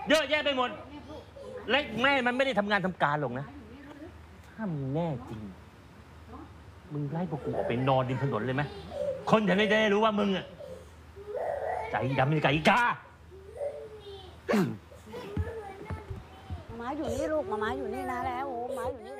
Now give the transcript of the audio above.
เยอะแยะไปหมดและแม่มันไม่ได้ทำงานทำการหรอกนะถ้ามึงแน่จริงมึงไล่พวกกูออกไปนอนริมถนนเลยไหมคนจะได้รู้ว่ามึงอะใจดำเป็นไก่กามาอยู่นี่ลูกมาอยู่นี่นะแล้วโอ้มาอยู่นี่